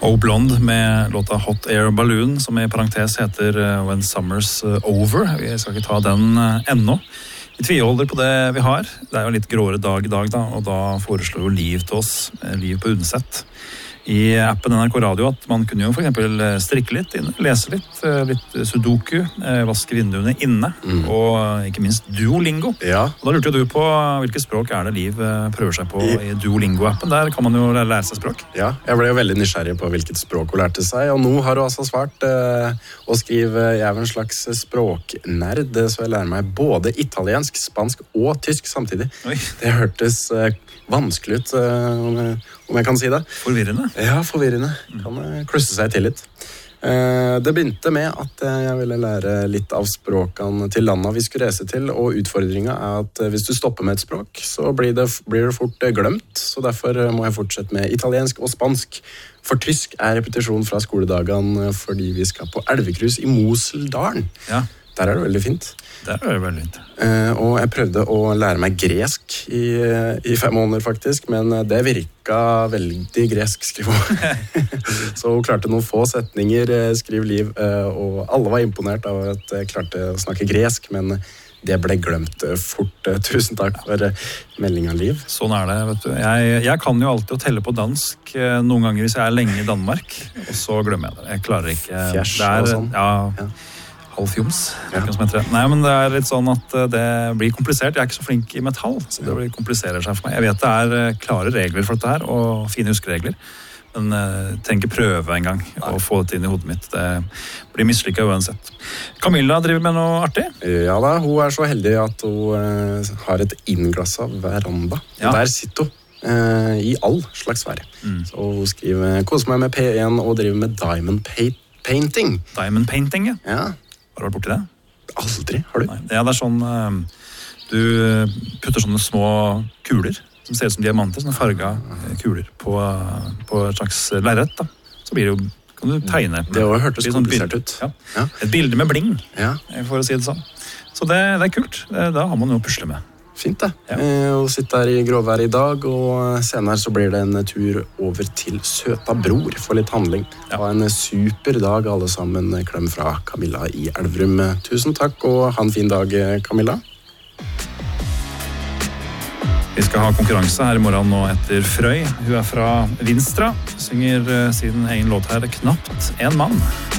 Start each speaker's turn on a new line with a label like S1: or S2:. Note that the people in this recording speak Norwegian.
S1: Og Blonde med låta Hot Air Balloon, som i parentes heter When Summer's Over. Vi skal ikke ta den ennå. Vi tviholder på det vi har. Det jo litt gråere dag i dag, da, og da foreslår jo Liv til oss, Liv på Unset. I appen NRK Radio at man kunne jo for eksempel strikke litt, lese litt sudoku, vaske vinduene inne, og ikke minst Duolingo.
S2: Ja.
S1: Og da lurte jo du på hvilket språk det Liv prøver seg på i Duolingo-appen. Der kan man jo lære seg språk.
S2: Ja, jeg ble jo veldig nysgjerrig på hvilket språk hun lærte seg, og nå har hun altså svart og skriver jeg en slags språknerd, så jeg lærer meg både italiensk, spansk og tysk samtidig.
S1: Oi.
S2: Det hørtes vanskelig ut, om jeg kan si det.
S1: Forvirrende.
S2: Ja, forvirrende. Kan klusse seg til litt. Det begynte med at jeg ville lære litt av språkene til landet vi skulle reise til, og utfordringen at hvis du stopper med et språk, så blir det fort glemt, så derfor må jeg fortsette med italiensk og spansk. For tysk repetisjon fra skoledagene fordi vi skal på elvekrus i Moseldalen.
S1: Ja.
S2: Der det veldig fint.
S1: Der det veldig fint.
S2: Og jeg prøvde å lære meg gresk i 5 måneder faktisk, men det virka veldig gresk, skriver hun. Så hun klarte noen få setninger, skriver Liv, og alle var imponert av at jeg klarte å snakke gresk, men det ble glemt fort. Tusen takk for meldingen, Liv.
S1: Sånn det, vet du. Jeg kan jo alltid å telle på dansk noen ganger hvis jeg lenge i Danmark, og så glemmer jeg det. Jeg klarer ikke.
S2: Fjers og sånn.
S1: Ja. Halvfjoms, som heter det. Nei, men det litt sånn at det blir komplisert. Jeg ikke så flink i metall, så det kompliserer seg for meg. Jeg vet det klare regler for dette her, og fine huskeregler, men jeg trenger ikke prøve en gang å få det inn i hodet mitt. Det blir mislykket uansett. Camilla driver med noe artig?
S2: Ja da, hun så heldig at hun har et innglasset veranda. Ja. Der sitter hun i all slags vær. Så hun skriver, koser meg med P1 og driver med diamond painting.
S1: Diamond painting,
S2: ja.
S1: Har du vært borti det?
S2: Aldri, har du?
S1: Nei, ja, det sånn du putter sånne små kuler som ser ut som diamanter, sånne farga kuler på et slags lerret, da. Så blir det jo, kan du tegne.
S2: Det har hørtes komplisert ut.
S1: Ja. Et bilde med bling, for å si det sånn. Så det kult. Da har man noe å pusle med.
S2: Fint det. Hun sitter her i gråvær i dag, og senere så blir det en tur over til Søta Bror for litt handling. Ha en super dag alle sammen. Klem fra Camilla i Elverum. Tusen takk, og ha en fin dag, Camilla.
S1: Vi skal ha konkurranse her i morgen nå etter Frøy. Hun fra Vinstra, synger sin egen låt her, Knapt en mann.